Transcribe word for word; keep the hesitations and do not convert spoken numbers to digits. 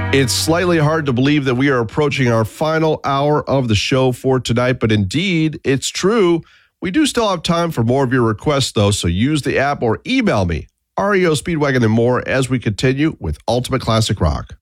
It's slightly hard to believe that we are approaching our final hour of the show for tonight, but indeed, it's true. We do still have time for more of your requests, though, so use the app or email me, R E O Speedwagon and more, as we continue with Ultimate Classic Rock.